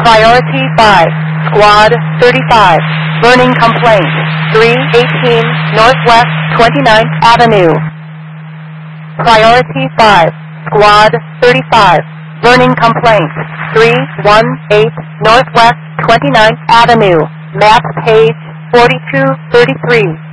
Priority 5, Squad 35. Burning complaint, 318 Northwest 29th Avenue. Priority 5, Squad 35. Burning complaint, 318 Northwest 29th Avenue. Map page 4233.